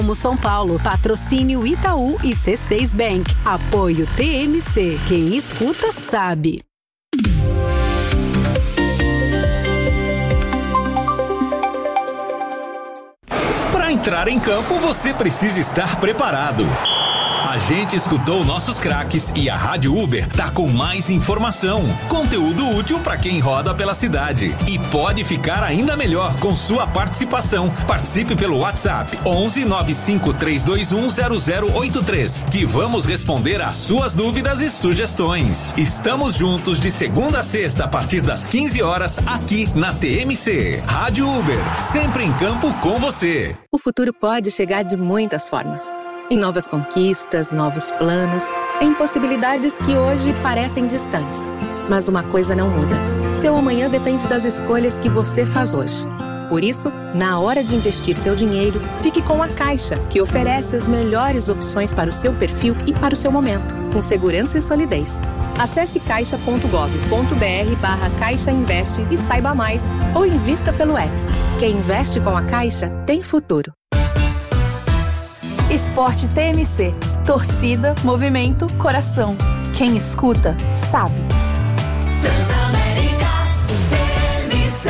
Como São Paulo, patrocínio Itaú e C6 Bank. Apoio TMC. Quem escuta sabe. Para entrar em campo, você precisa estar preparado. A gente escutou nossos craques e a Rádio Uber tá com mais informação, conteúdo útil para quem roda pela cidade. E pode ficar ainda melhor com sua participação. Participe pelo WhatsApp 11 95 321 0083, que vamos responder às suas dúvidas e sugestões. Estamos juntos de segunda a sexta a partir das 15 horas aqui na TMC. Rádio Uber, sempre em campo com você. O futuro pode chegar de muitas formas. Em novas conquistas, novos planos, em possibilidades que hoje parecem distantes. Mas uma coisa não muda. Seu amanhã depende das escolhas que você faz hoje. Por isso, na hora de investir seu dinheiro, fique com a Caixa, que oferece as melhores opções para o seu perfil e para o seu momento, com segurança e solidez. Acesse caixa.gov.br/Caixa Investe e saiba mais, ou invista pelo app. Quem investe com a Caixa tem futuro. Esporte TMC. Torcida, movimento, coração. Quem escuta, sabe. Transamérica TMC.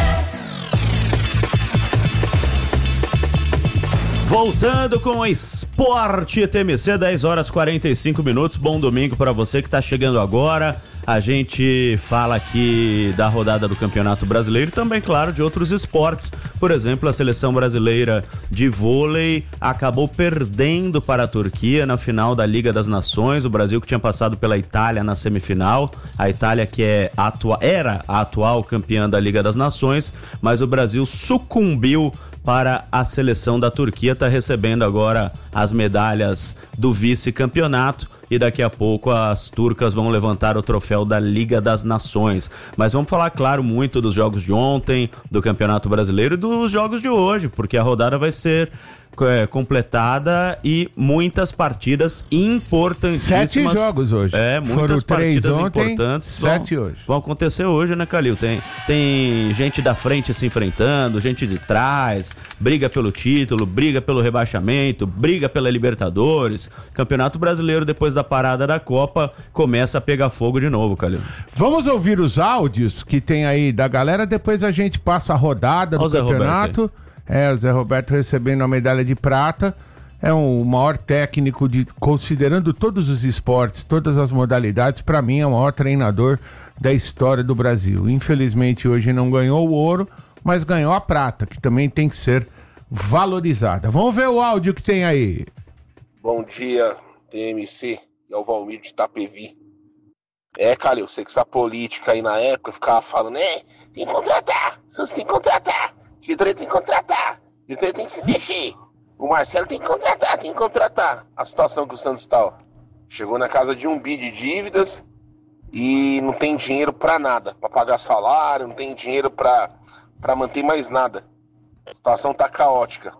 Voltando com o Esporte TMC, 10 horas 45 minutos. Bom domingo para você que está chegando agora. A gente fala aqui da rodada do Campeonato Brasileiro e também, claro, de outros esportes. Por exemplo, a seleção brasileira de vôlei acabou perdendo para a Turquia na final da Liga das Nações. O Brasil que tinha passado pela Itália na semifinal. A Itália que era a atual campeã da Liga das Nações, mas o Brasil sucumbiu para a seleção da Turquia, está recebendo agora as medalhas do vice-campeonato e daqui a pouco as turcas vão levantar o troféu da Liga das Nações. Mas vamos falar, claro, muito dos jogos de ontem, do Campeonato Brasileiro e dos jogos de hoje, porque a rodada vai ser completada e muitas partidas importantíssimas. 7 jogos hoje. Muitas partidas ontem, importantes. 7 hoje. Vão acontecer hoje, né, Calil? Tem gente da frente se enfrentando, gente de trás, briga pelo título, briga pelo rebaixamento, briga pela Libertadores. Campeonato Brasileiro, depois da parada da Copa, começa a pegar fogo de novo, Calil. Vamos ouvir os áudios que tem aí da galera, depois a gente passa a rodada do campeonato. O Zé Roberto recebendo a medalha de prata. É o maior técnico, considerando todos os esportes, todas as modalidades, para mim é o maior treinador da história do Brasil. Infelizmente hoje não ganhou o ouro, mas ganhou a prata, que também tem que ser valorizada. Vamos ver o áudio que tem aí. Bom dia, TMC, é o Valmir de Itapevi. Calil, eu sei que essa política aí na época ficava falando, tem que contratar, Santos tem que contratar, diretoria tem que contratar, diretoria tem que se mexer, o Marcelo tem que contratar. A situação que o Santos tá, ó, chegou na casa de 1 bi de dívidas e não tem dinheiro pra nada, pra pagar salário, não tem dinheiro pra manter mais nada. A situação tá caótica.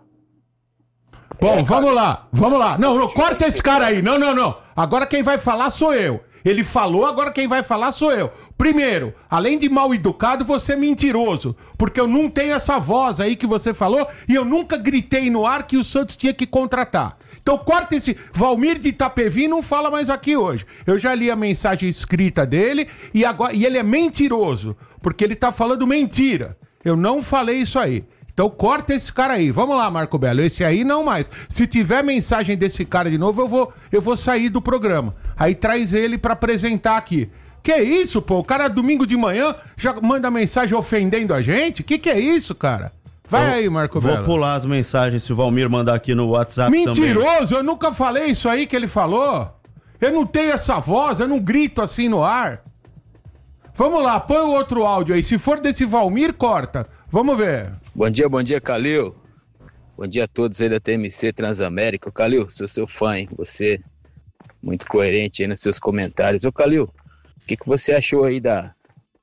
Bom, vamos lá. Não, corta esse cara aí. Não. Agora quem vai falar sou eu. Ele falou, agora quem vai falar sou eu. Primeiro, além de mal educado, você é mentiroso. Porque eu não tenho essa voz aí que você falou e eu nunca gritei no ar que o Santos tinha que contratar. Então corta esse Valmir de Itapevi, não fala mais aqui hoje. Eu já li a mensagem escrita dele e ele é mentiroso, porque ele tá falando mentira. Eu não falei isso aí. Então corta esse cara aí. Vamos lá, Marco Belo. Esse aí não mais. Se tiver mensagem desse cara de novo, eu vou sair do programa. Aí traz ele pra apresentar aqui. Que isso, pô? O cara domingo de manhã já manda mensagem ofendendo a gente? Que é isso, cara? Vai aí, Marco Belo. Vou pular as mensagens se o Valmir mandar aqui no WhatsApp. Mentiroso, também. Eu nunca falei isso aí que ele falou. Eu não tenho essa voz, eu não grito assim no ar. Vamos lá, põe o outro áudio aí. Se for desse Valmir, corta. Vamos ver. Bom dia, Calil. Bom dia a todos aí da TMC Transamérica. Calil, sou seu fã, hein? Você muito coerente aí nos seus comentários. Calil, o que você achou aí da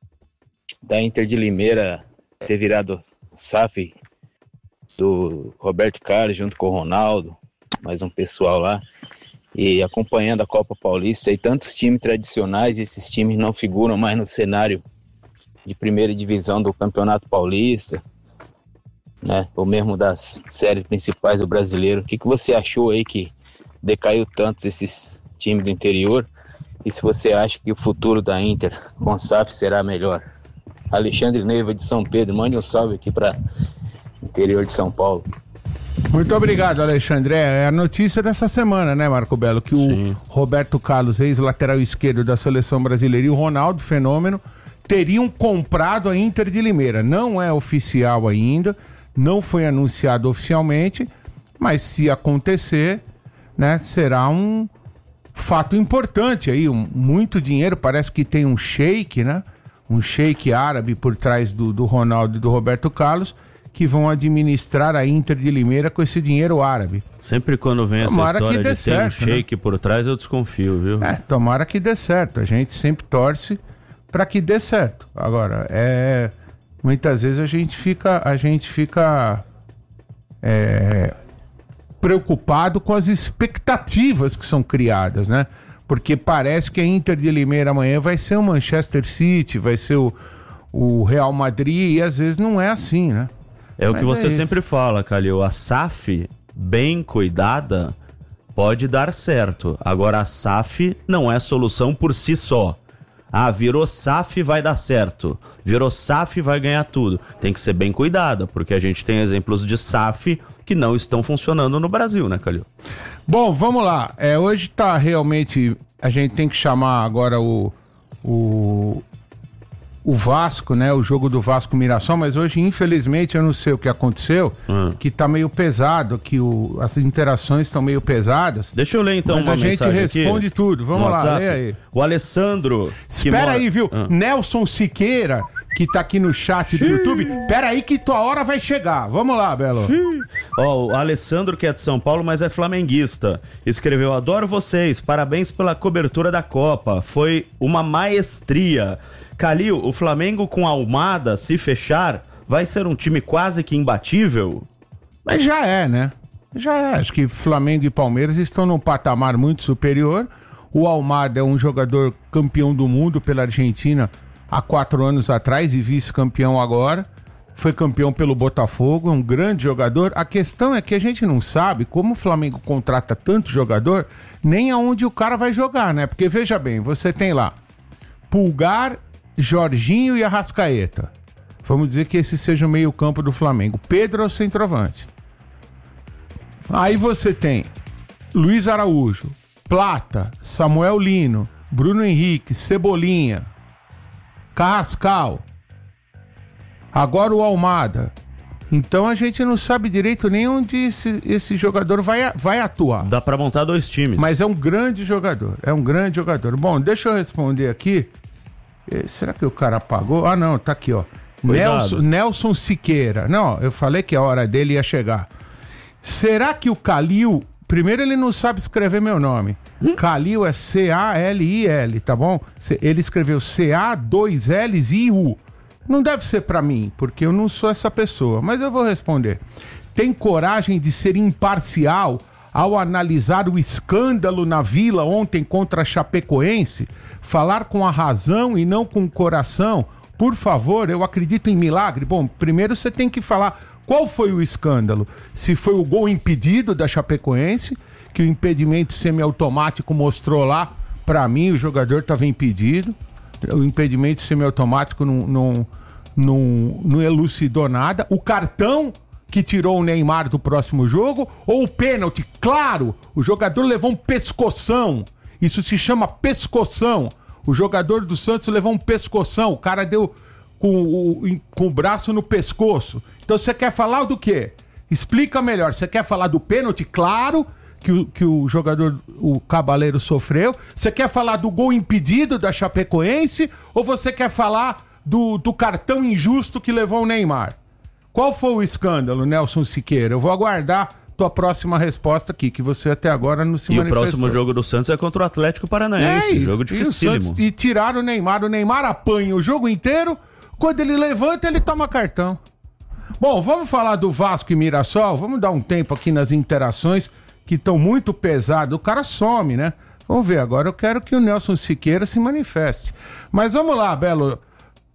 Inter de Limeira ter virado SAF do Roberto Carlos junto com o Ronaldo, mais um pessoal lá, e acompanhando a Copa Paulista e tantos times tradicionais, esses times não figuram mais no cenário de primeira divisão do Campeonato Paulista. né? Ou mesmo das séries principais do brasileiro. O que você achou aí que decaiu tanto esses times do interior? E se você acha que o futuro da Inter com SAF será melhor? Alexandre Neiva de São Pedro, mande um salve aqui para interior de São Paulo. Muito obrigado, Alexandre. É a notícia dessa semana, né, Marco Belo? Que o Roberto Carlos, ex-lateral esquerdo da seleção brasileira, e o Ronaldo Fenômeno teriam comprado a Inter de Limeira. Não é oficial ainda, não foi anunciado oficialmente, mas se acontecer, né, será um fato importante aí, muito dinheiro. Parece que tem um sheik, né? Um sheik árabe por trás do Ronaldo e do Roberto Carlos, que vão administrar a Inter de Limeira com esse dinheiro árabe. Sempre quando vem essa história de ter um sheik, né, por trás, eu desconfio, viu? Tomara que dê certo. A gente sempre torce para que dê certo. Agora, muitas vezes a gente fica preocupado com as expectativas que são criadas, né? Porque parece que a Inter de Limeira amanhã vai ser o Manchester City, vai ser o Real Madrid, e às vezes não é assim, né? É o que você sempre fala, Calil. A SAF, bem cuidada, pode dar certo. Agora, a SAF não é solução por si só. Virou SAF, vai dar certo. Virou SAF, vai ganhar tudo. Tem que ser bem cuidada, porque a gente tem exemplos de SAF que não estão funcionando no Brasil, né, Calil? Bom, vamos lá. Hoje tá realmente... A gente tem que chamar agora o Vasco, né? O jogo do Vasco Mirassol, mas hoje, infelizmente, eu não sei o que aconteceu, que tá meio pesado, que as interações estão meio pesadas. Deixa eu ler então mas uma mensagem aqui. Mas a gente responde tudo. Vamos lá, lê aí. O Alessandro... Espera aí, viu? Nelson Siqueira, que tá aqui no chat do YouTube. Pera aí que tua hora vai chegar. Vamos lá, Belo. O Alessandro, que é de São Paulo, mas é flamenguista, escreveu: adoro vocês, parabéns pela cobertura da Copa, foi uma maestria. Calil, o Flamengo com a Almada, se fechar, vai ser um time quase que imbatível? Mas já é, né? Já é. Acho que Flamengo e Palmeiras estão num patamar muito superior. O Almada é um jogador campeão do mundo pela Argentina há 4 anos atrás e vice-campeão agora. Foi campeão pelo Botafogo, é um grande jogador. A questão é que a gente não sabe como o Flamengo contrata tanto jogador, nem aonde o cara vai jogar, né? Porque veja bem, você tem lá Pulgar, Jorginho e Arrascaeta. Vamos dizer que esse seja o meio-campo do Flamengo. Pedro é o centroavante. Aí você tem Luiz Araújo, Plata, Samuel Lino, Bruno Henrique, Cebolinha, Carrascal. Agora o Almada. Então a gente não sabe direito nem onde esse jogador vai atuar. Dá pra montar 2 times. Mas é um grande jogador. Bom, deixa eu responder aqui. Será que o cara apagou? Ah, não, tá aqui, ó. Nelson Siqueira. Não, eu falei que a hora dele ia chegar. Será que o Calil... Primeiro, ele não sabe escrever meu nome. Calil é C-A-L-I-L, tá bom? Ele escreveu C-A-2-L-I-U. Não deve ser pra mim, porque eu não sou essa pessoa, mas eu vou responder. Tem coragem de ser imparcial ao analisar o escândalo na Vila ontem contra a Chapecoense? Falar com a razão e não com o coração? Por favor, eu acredito em milagre. Bom, primeiro você tem que falar qual foi o escândalo. Se foi o gol impedido da Chapecoense, que o impedimento semiautomático mostrou lá, pra mim o jogador estava impedido. O impedimento semiautomático não elucidou nada. O cartão que tirou o Neymar do próximo jogo, ou o pênalti? Claro, o jogador levou um pescoção. Isso se chama pescoção. O jogador do Santos levou um pescoção. O cara deu com o braço no pescoço. Então você quer falar do quê? Explica melhor. Você quer falar do pênalti? Claro que o jogador, o Cabaleiro, sofreu. Você quer falar do gol impedido da Chapecoense? Ou você quer falar do cartão injusto que levou o Neymar? Qual foi o escândalo, Nelson Siqueira? Eu vou aguardar tua próxima resposta aqui, que você até agora não se manifestou. E o próximo jogo do Santos é contra o Atlético Paranaense, jogo dificílimo. E tiraram o Neymar apanha o jogo inteiro, quando ele levanta ele toma cartão. Bom, vamos falar do Vasco e Mirassol, vamos dar um tempo aqui nas interações, que estão muito pesadas, o cara some, né? Vamos ver, agora eu quero que o Nelson Siqueira se manifeste. Mas vamos lá, Belo,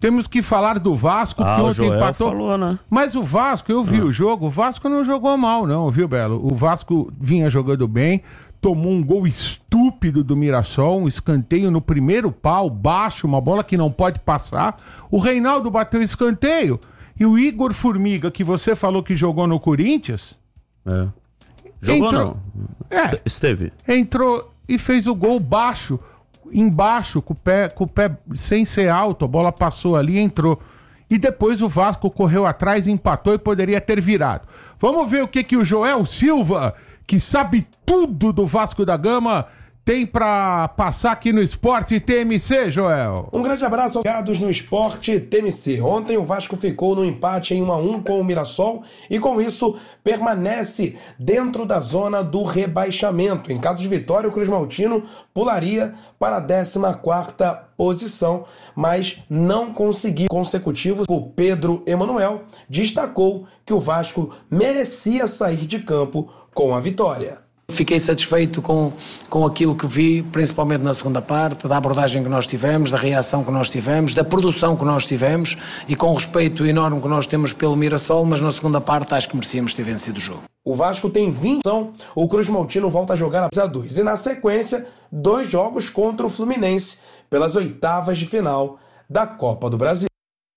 temos que falar do Vasco, que ontem empatou. Falou, né? Mas o Vasco, eu vi o jogo, o Vasco não jogou mal não, viu, Belo? O Vasco vinha jogando bem, tomou um gol estúpido do Mirassol, um escanteio no primeiro pau, baixo, uma bola que não pode passar. O Reinaldo bateu escanteio. E o Igor Formiga, que você falou que jogou no Corinthians... Jogou entrou, não? Esteve. Entrou e fez o gol baixo, embaixo, com o pé sem ser alto, a bola passou ali e entrou. E depois o Vasco correu atrás, empatou e poderia ter virado. Vamos ver o que o Joel Silva, que sabe tudo do Vasco da Gama, tem pra passar aqui no Esporte TMC, Joel. Um grande abraço aos ligados no Esporte TMC. Ontem o Vasco ficou no empate em 1-1 com o Mirassol e com isso permanece dentro da zona do rebaixamento. Em caso de vitória, o Cruz Maltino pularia para a 14ª posição, mas não conseguiu consecutivos. O Pedro Emanuel destacou que o Vasco merecia sair de campo com a vitória. Fiquei satisfeito com aquilo que vi, principalmente na segunda parte, da abordagem que nós tivemos, da reação que nós tivemos, da produção que nós tivemos e com o respeito enorme que nós temos pelo Mirassol, mas na segunda parte acho que merecíamos ter vencido o jogo. O Vasco tem 20, o Cruz Maltino volta a jogar a 2 e na sequência 2 jogos contra o Fluminense pelas oitavas de final da Copa do Brasil.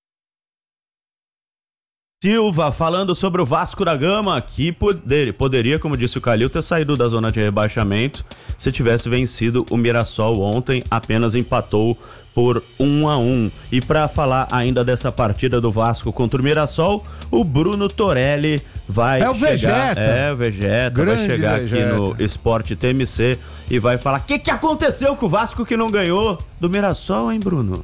Silva falando sobre o Vasco da Gama, que poderia, como disse o Calil, ter saído da zona de rebaixamento se tivesse vencido o Mirassol ontem, apenas empatou por 1-1. E para falar ainda dessa partida do Vasco contra o Mirassol, o Bruno Torelli vai chegar. O Vegeta vai chegar aqui no Esporte TMC e vai falar o que aconteceu com o Vasco que não ganhou do Mirassol, hein, Bruno?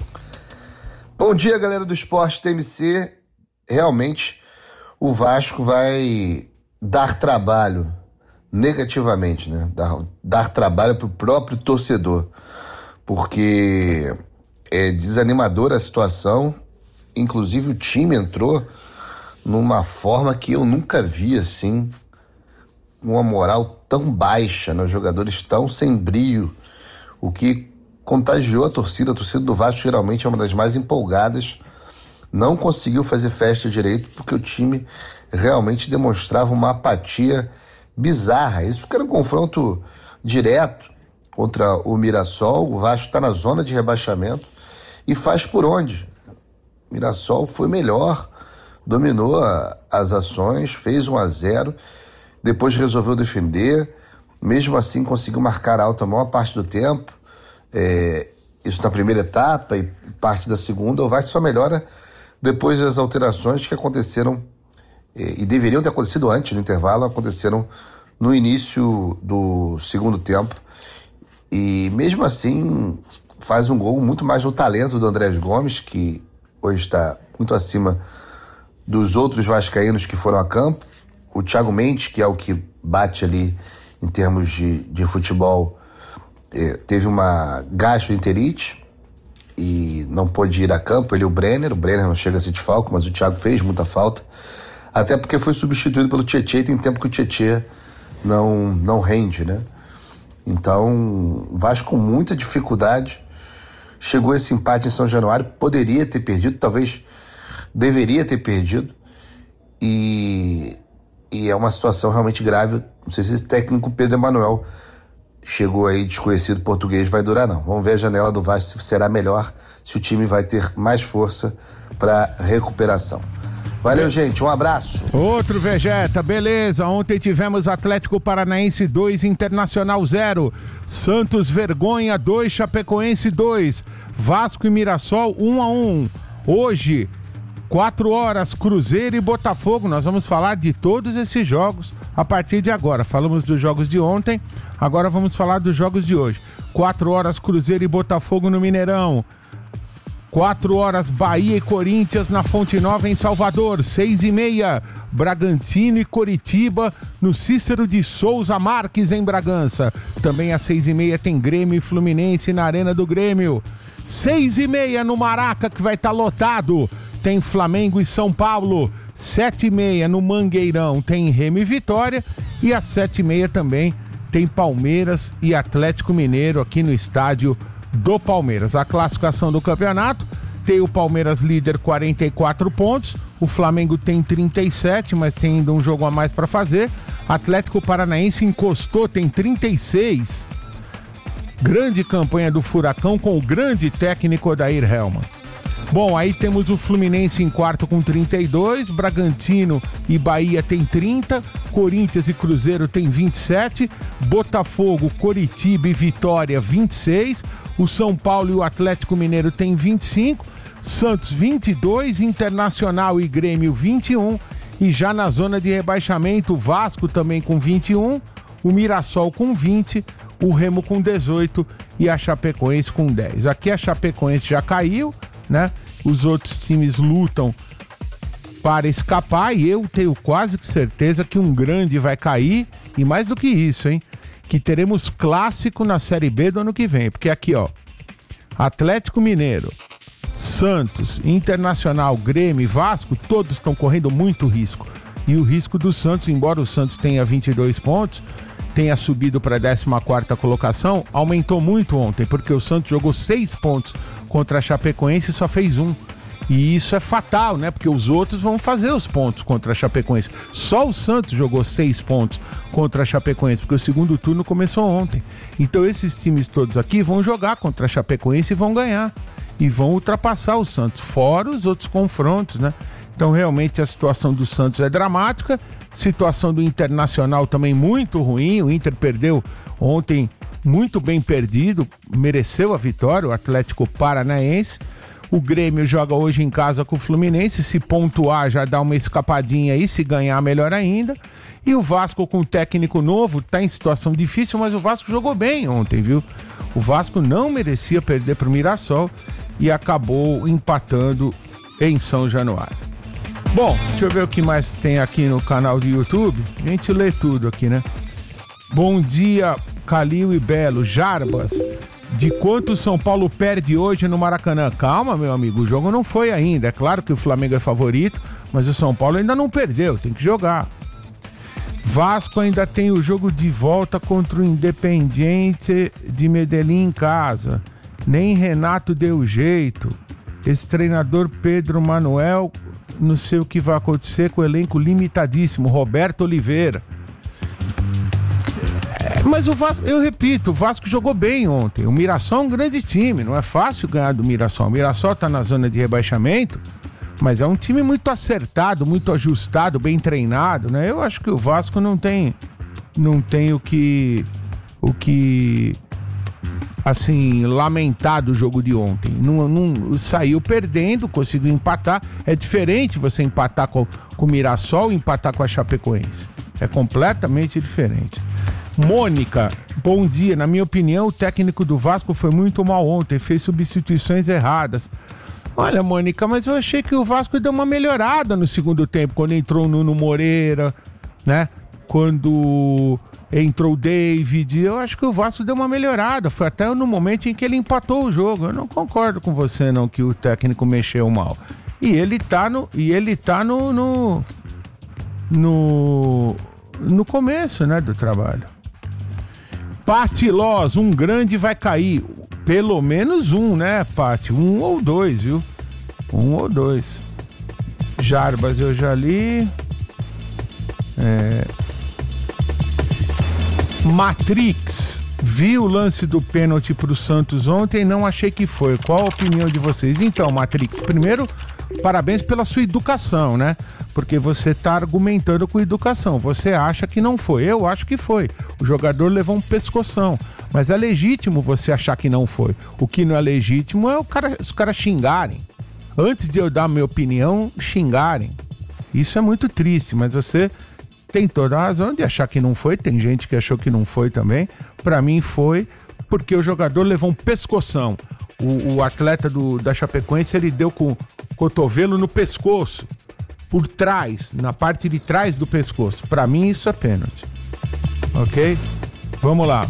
Bom dia, galera do Esporte TMC. Realmente o Vasco vai dar trabalho negativamente, né? Dar trabalho para o próprio torcedor, porque é desanimadora a situação. Inclusive o time entrou numa forma que eu nunca vi assim, uma moral tão baixa, né? Os jogadores tão sem brio, o que contagiou a torcida do Vasco geralmente é uma das mais empolgadas. Não conseguiu fazer festa direito porque o time realmente demonstrava uma apatia bizarra. Isso porque era um confronto direto contra o Mirassol. O Vasco está na zona de rebaixamento e faz por onde? O Mirassol foi melhor, dominou as ações, fez 1-0, depois resolveu defender, mesmo assim conseguiu marcar alta a maior parte do tempo. Isso na primeira etapa e parte da segunda. O Vasco só melhora depois das alterações que aconteceram e deveriam ter acontecido antes, no intervalo, aconteceram no início do segundo tempo. E mesmo assim faz um gol muito mais no talento do Andrés Gomes, que hoje está muito acima dos outros vascaínos que foram a campo. O Thiago Mendes, que é o que bate ali em termos de futebol, teve uma gastroenterite e não pôde ir a campo. Ele e o Brenner não chega a ser desfalco, mas o Thiago fez muita falta, até porque foi substituído pelo Tietê e tem tempo que o Tietê não rende, né? Então, Vasco com muita dificuldade chegou a esse empate em São Januário, poderia ter perdido, talvez deveria ter perdido, e é uma situação realmente grave. Não sei se esse técnico Pedro Emanuel chegou aí desconhecido português, vai durar não. Vamos ver a janela do Vasco se será melhor, se o time vai ter mais força para recuperação. Valeu, gente, um abraço. Outro Vegeta, beleza. Ontem tivemos Atlético Paranaense 2, Internacional 0, Santos Vergonha 2, Chapecoense 2, Vasco e Mirassol 1-1. Hoje, 4 horas, Cruzeiro e Botafogo. Nós vamos falar de todos esses jogos a partir de agora. Falamos dos jogos de ontem, agora vamos falar dos jogos de hoje. 4 horas, Cruzeiro e Botafogo no Mineirão. 4 horas, Bahia e Corinthians na Fonte Nova em Salvador. 6h30, Bragantino e Coritiba no Cícero de Souza Marques em Bragança. Também às 6h30 tem Grêmio e Fluminense na Arena do Grêmio. 6h30 no Maraca, que vai estar lotado, tem Flamengo e São Paulo. 7h30 no Mangueirão tem Remo e Vitória. E às 7h30 também tem Palmeiras e Atlético Mineiro aqui no estádio do Palmeiras. A classificação do campeonato Tem o Palmeiras líder, 44 pontos. O Flamengo tem 37, mas tem ainda um jogo a mais para fazer. Atlético Paranaense encostou, tem 36. Grande campanha do Furacão com o grande técnico Odair Hellmann. Bom, aí temos o Fluminense em quarto com 32, Bragantino e Bahia tem 30, Corinthians e Cruzeiro tem 27, Botafogo, Coritiba e Vitória 26, o São Paulo e o Atlético Mineiro tem 25, Santos 22, Internacional e Grêmio 21, e já na zona de rebaixamento o Vasco também com 21, o Mirassol com 20, o Remo com 18 e a Chapecoense com 10. Aqui a Chapecoense já caiu, né? Os outros times lutam para escapar e eu tenho quase que certeza que um grande vai cair, e mais do que isso, hein? Que teremos clássico na Série B do ano que vem, porque aqui, ó, Atlético Mineiro, Santos, Internacional, Grêmio e Vasco, todos estão correndo muito risco. E o risco do Santos, embora o Santos tenha 22 pontos, tenha subido para a 14ª colocação, aumentou muito ontem, porque o Santos jogou 6 pontos contra a Chapecoense e só fez 1. E isso é fatal, né? Porque os outros vão fazer os pontos contra a Chapecoense. Só o Santos jogou 6 pontos contra a Chapecoense, porque o segundo turno começou ontem. Então esses times todos aqui vão jogar contra a Chapecoense e vão ganhar. E vão ultrapassar o Santos, fora os outros confrontos, né? Então realmente a situação do Santos é dramática. Situação do Internacional também muito ruim. O Inter perdeu ontem muito bem perdido, mereceu a vitória, o Atlético Paranaense. O Grêmio joga hoje em casa com o Fluminense, se pontuar já dá uma escapadinha aí, se ganhar melhor ainda. E o Vasco com técnico novo tá em situação difícil, mas o Vasco jogou bem ontem, viu? O Vasco não merecia perder pro Mirassol e acabou empatando em São Januário. Bom, deixa eu ver o que mais tem aqui no canal do YouTube. A gente lê tudo aqui, né? Bom dia, Calil e Belo. Jarbas, de quanto o São Paulo perde hoje no Maracanã? Calma, meu amigo, o jogo não foi ainda. É claro que o Flamengo é favorito, mas o São Paulo ainda não perdeu, tem que jogar. Vasco ainda tem o jogo de volta contra o Independiente de Medellín em casa. Nem Renato deu jeito. Esse treinador Pedro Manuel, não sei o que vai acontecer com o elenco limitadíssimo. Roberto Oliveira. Mas o Vasco, eu repito, o Vasco jogou bem ontem. O Mirassol é um grande time, não é fácil ganhar do Mirassol. O Mirassol tá na zona de rebaixamento, mas é um time muito acertado, muito ajustado, bem treinado, né? Eu acho que o Vasco não tem o que assim, lamentar do jogo de ontem. Não saiu perdendo, conseguiu empatar. É diferente você empatar com o Mirassol e empatar com a Chapecoense. É completamente diferente. Mônica, bom dia. Na minha opinião, o técnico do Vasco foi muito mal ontem, fez substituições erradas. Olha, Mônica, mas eu achei que o Vasco deu uma melhorada no segundo tempo, quando entrou o Nuno Moreira, né? Quando entrou o David, eu acho que o Vasco deu uma melhorada. Foi até no momento em que ele empatou o jogo. Eu não concordo com você, não, que o técnico mexeu mal. E ele tá no começo, né, do trabalho. Pati Loz, um grande vai cair. Pelo menos um, né, Pati? 1 ou 2, viu? 1 ou 2. Jarbas eu já li. Matrix, vi o lance do pênalti pro Santos ontem, não achei que foi. Qual a opinião de vocês? Então, Matrix, primeiro, parabéns pela sua educação, né? Porque você tá argumentando com educação. Você acha que não foi. Eu acho que foi. O jogador levou um pescoção. Mas é legítimo você achar que não foi. O que não é legítimo é os caras xingarem. Antes de eu dar a minha opinião, xingarem. Isso é muito triste, mas você tem toda a razão de achar que não foi. Tem gente que achou que não foi também. Pra mim foi porque o jogador levou um pescoção. O atleta da Chapecoense, ele deu com o cotovelo no pescoço. Por trás, na parte de trás do pescoço. Pra mim isso é pênalti. Ok? Vamos lá.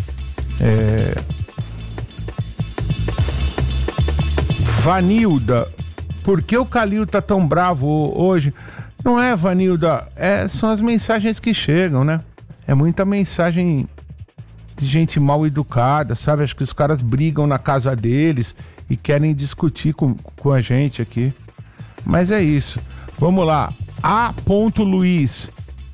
Vanilda, por que o Calil tá tão bravo hoje? Não é, Vanilda, são as mensagens que chegam, né? É muita mensagem de gente mal educada, sabe? Acho que os caras brigam na casa deles e querem discutir com a gente aqui. Mas é isso. Vamos lá. A. Luiz.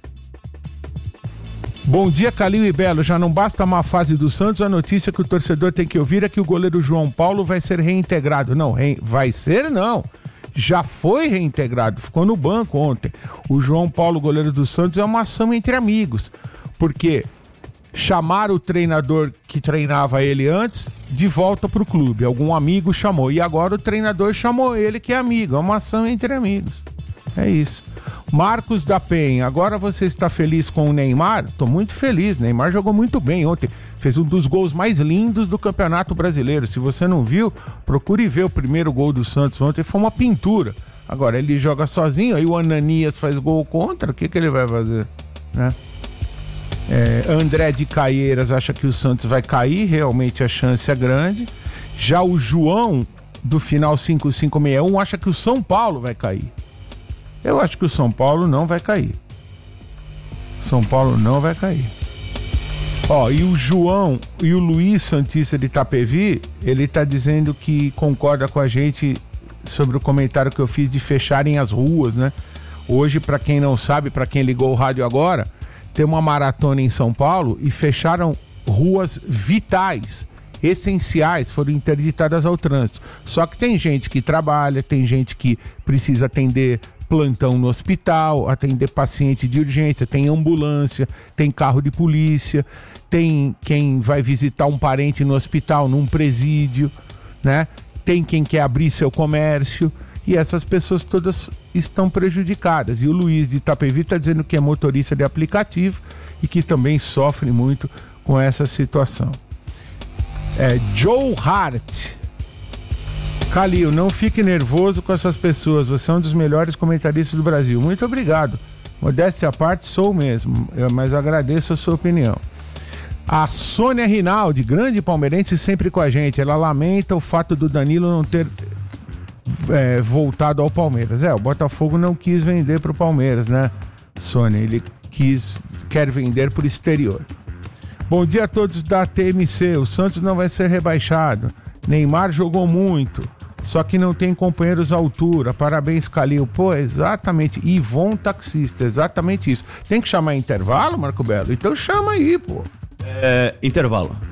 Bom dia, Calil e Belo. Já não basta a má fase do Santos, a notícia que o torcedor tem que ouvir é que o goleiro João Paulo vai ser reintegrado. Não, vai ser não. Já foi reintegrado, ficou no banco ontem. O João Paulo, goleiro do Santos, é uma ação entre amigos. Porque chamaram o treinador que treinava ele antes de volta pro clube. Algum amigo chamou. E agora o treinador chamou ele, que é amigo. É uma ação entre amigos. É isso. Marcos da Penha, agora você está feliz com o Neymar? Tô muito feliz, Neymar jogou muito bem ontem, fez um dos gols mais lindos do Campeonato Brasileiro. Se você não viu, procure ver o primeiro gol do Santos ontem, foi uma pintura. Agora ele joga sozinho, aí o Ananias faz gol contra, o que ele vai fazer? Né? André de Caieiras acha que o Santos vai cair, realmente a chance é grande. Já o João, do final 5561, acha que o São Paulo vai cair. Eu acho que o São Paulo não vai cair. São Paulo não vai cair. E o João e o Luiz Santista de Itapevi, ele tá dizendo que concorda com a gente sobre o comentário que eu fiz de fecharem as ruas, né? Hoje, para quem não sabe, para quem ligou o rádio agora, tem uma maratona em São Paulo e fecharam ruas vitais, essenciais, foram interditadas ao trânsito. Só que tem gente que trabalha, tem gente que precisa atender plantão no hospital, atender paciente de urgência, tem ambulância, tem carro de polícia, tem quem vai visitar um parente no hospital, num presídio, né? Tem quem quer abrir seu comércio, e essas pessoas todas estão prejudicadas. E o Luiz de Itapevi está dizendo que é motorista de aplicativo e que também sofre muito com essa situação. Joe Hart. Calil, não fique nervoso com essas pessoas, você é um dos melhores comentaristas do Brasil. Muito obrigado. Modéstia à parte, sou mesmo, mas agradeço a sua opinião. A Sônia Rinaldi, grande palmeirense, sempre com a gente. Ela lamenta o fato do Danilo não ter voltado ao Palmeiras. O Botafogo não quis vender pro Palmeiras, né, Sônia? Ele quer vender pro exterior. Bom dia a todos da TMC. O Santos não vai ser rebaixado. Neymar jogou muito, só que não tem companheiros à altura. Parabéns, Calil. Pô, exatamente. Ivon Taxista, exatamente isso. Tem que chamar intervalo, Marco Belo? Então chama aí, pô. Intervalo.